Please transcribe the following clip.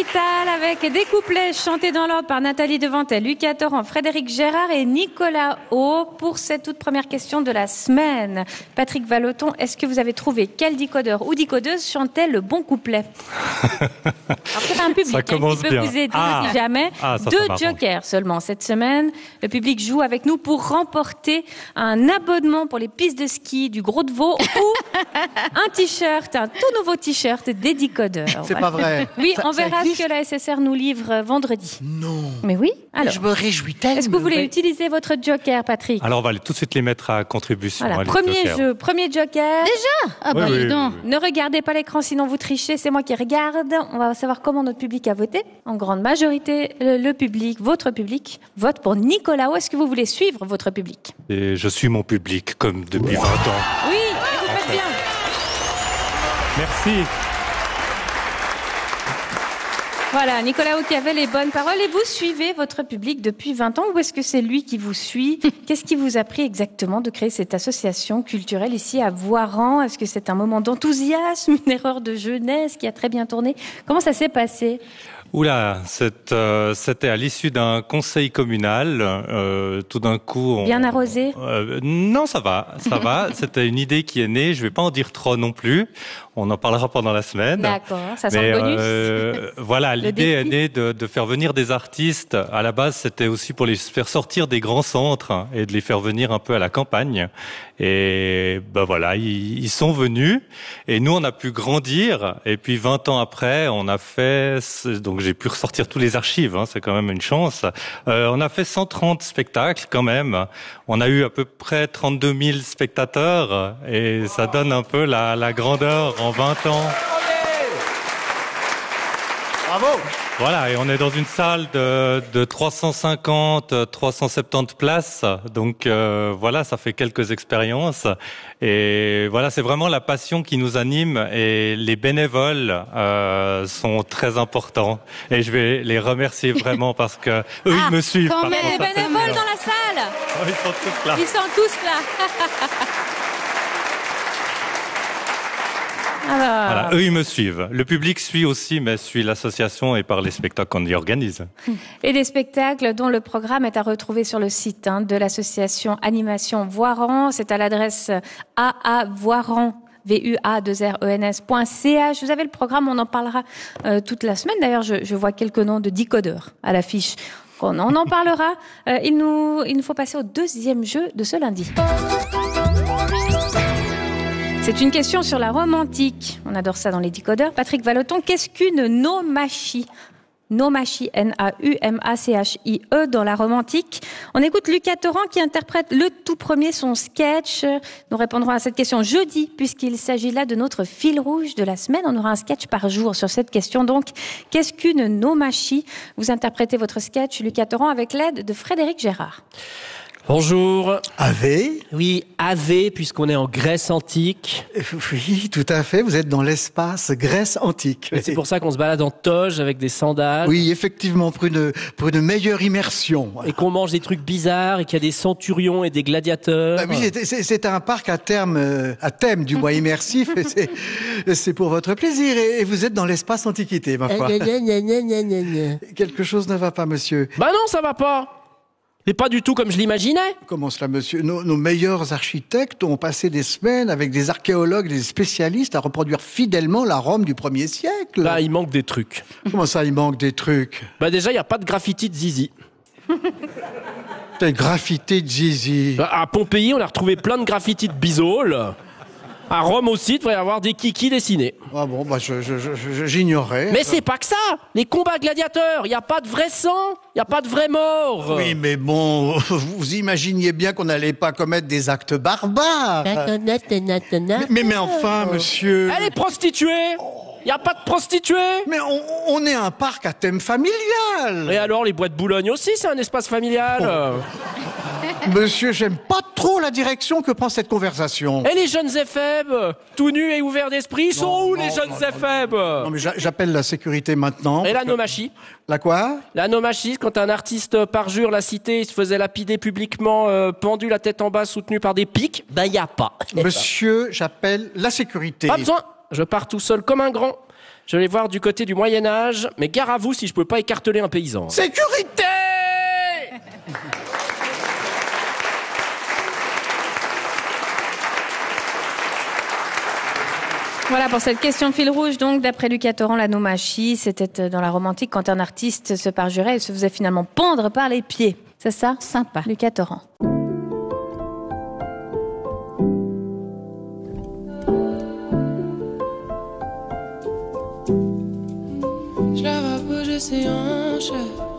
Total avec des couplets chantés dans l'ordre par Nathalie Devantel, Lucas Torrent, Frédéric Gérard et Nicolas O pour cette toute première question de la semaine. Patrick Vallotton, est-ce que vous avez trouvé quel décodeur ou décodeuse chantait le bon couplet? Alors c'est un public qui peut vous aider si jamais. Deux jokers seulement cette semaine. Le public joue avec nous pour remporter un abonnement pour les pistes de ski du Gros de Vaud ou un t-shirt, un tout nouveau t-shirt des décodeurs. C'est pas vrai. Oui, on verra ce que la SSR nous livre vendredi. Non. Mais oui. Alors, je me réjouis tellement. Est-ce que vous voulez utiliser votre joker, Patrick? Alors, on va tout de suite les mettre à contribution. Voilà, premier joker. Déjà? Ah bah dis donc. Ne regardez pas l'écran, sinon vous trichez. C'est moi qui regarde. On va savoir comment notre public a voté. En grande majorité, le public, votre public, vote pour Nicolas O. Est-ce que vous voulez suivre votre public? Et je suis mon public, comme depuis 20 ans. Oui, et vous faites bien. Merci. Voilà, Nicolas O qui avait les bonnes paroles. Et vous suivez votre public depuis 20 ans ou est-ce que c'est lui qui vous suit? Qu'est-ce qui vous a pris exactement de créer cette association culturelle ici à Voiran? Est-ce que c'est un moment d'enthousiasme, une erreur de jeunesse qui a très bien tourné? Comment ça s'est passé? Oula, c'était à l'issue d'un conseil communal. Tout d'un coup, bien arrosé. Non, ça va. C'était une idée qui est née. Je vais pas en dire trop non plus. On en parlera pendant la semaine. D'accord, ça sent le bonus. Voilà, l'idée est née de faire venir des artistes. À la base, c'était aussi pour les faire sortir des grands centres et de les faire venir un peu à la campagne. Et ben voilà, ils sont venus. Et nous, on a pu grandir. Et puis 20 ans après, on a fait... Donc j'ai pu ressortir tous les archives, c'est quand même une chance. On a fait 130 spectacles quand même. On a eu à peu près 32 000 spectateurs. Et ça donne un peu la grandeur en 20 ans. Bravo! Voilà, et on est dans une salle de 350, 370 places. Donc voilà, ça fait quelques expériences. Et voilà, c'est vraiment la passion qui nous anime. Et les bénévoles sont très importants. Et je vais les remercier vraiment parce que eux, ils me suivent. Il y a des bénévoles dans la salle. Oh, ils sont tous là. Ils sont tous là. Alors... Voilà, eux, ils me suivent. Le public suit aussi, mais suit l'association et par les spectacles qu'on y organise. Et des spectacles dont le programme est à retrouver sur le site de l'association Animation Voiran. C'est à l'adresse aavoiran. VUA2RENS.ch. Vous avez le programme, on en parlera toute la semaine. D'ailleurs, je vois quelques noms de décodeurs à l'affiche. On en parlera. Il nous faut passer au deuxième jeu de ce lundi. C'est une question sur la Rome antique. On adore ça dans les décodeurs. Patrick Vallotton, qu'est-ce qu'une naumachie? Naumachie, N-A-U-M-A-C-H-I-E dans la Rome antique. On écoute Lucas Torrent qui interprète le tout premier son sketch. Nous répondrons à cette question jeudi puisqu'il s'agit là de notre fil rouge de la semaine. On aura un sketch par jour sur cette question. Donc, qu'est-ce qu'une naumachie? Vous interprétez votre sketch, Lucas Torrent, avec l'aide de Frédéric Gérard. Bonjour. Ave? Oui, Ave, puisqu'on est en Grèce antique. Oui, tout à fait. Vous êtes dans l'espace Grèce antique. Et c'est pour ça qu'on se balade en toge avec des sandales. Oui, effectivement, pour une meilleure immersion. Et qu'on mange des trucs bizarres et qu'il y a des centurions et des gladiateurs. Bah oui, c'est un parc à thème du moins immersif. C'est pour votre plaisir. Et vous êtes dans l'espace antiquité, ma foi. Quelque chose ne va pas, monsieur. Bah non, ça va pas. C'est pas du tout comme je l'imaginais. Comment cela, monsieur? Nos meilleurs architectes ont passé des semaines avec des archéologues, des spécialistes à reproduire fidèlement la Rome du 1er siècle. Bah, il manque des trucs. Comment ça, il manque des trucs? Bah déjà, il n'y a pas de graffiti de zizi. Des graffitis de zizi. Bah, à Pompéi, on a retrouvé plein de graffitis de bisoles. À Rome aussi, il devrait y avoir des kikis dessinés. Ah bon, bah j'ignorais. Mais c'est pas que ça. Les combats gladiateurs, il n'y a pas de vrai sang, il n'y a pas de vrai mort. Oui, mais bon, vous imaginiez bien qu'on n'allait pas commettre des actes barbares. Mais enfin, monsieur... Elle est prostituée. Il n'y a pas de prostituées. Mais on est un parc à thème familial. Et alors, les bois de Boulogne aussi, c'est un espace familial. Monsieur, j'aime pas trop la direction que prend cette conversation. Et les jeunes éphèbes, tout nus et ouverts d'esprit, ils sont où les jeunes éphèbes? Non mais j'appelle la sécurité maintenant. Et la naumachie? La quoi? La naumachie, quand un artiste parjure la cité, il se faisait lapider publiquement, pendu la tête en bas, soutenu par des pics, ben y a pas. Monsieur, j'appelle la sécurité. Pas besoin, je pars tout seul comme un grand. Je vais voir du côté du Moyen-Âge, mais gare à vous si je peux pas écarteler un paysan. Sécurité! Voilà pour cette question fil rouge. Donc, d'après Lucas Torrent, l'anomachie, c'était dans la Rome antique quand un artiste se parjurait et se faisait finalement pendre par les pieds. C'est ça? Sympa. Lucas Torrent. Je la vois bouger ses hanches.